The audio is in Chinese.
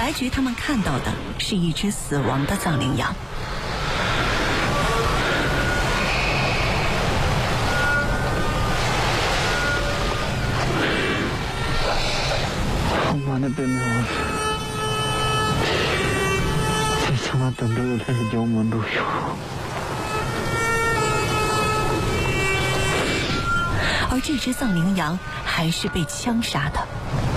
白菊他们看到的是一只死亡的藏羚羊。 那边的话，在场那等着的才是妖魔都有。 而这只藏羚羊还是被枪杀的。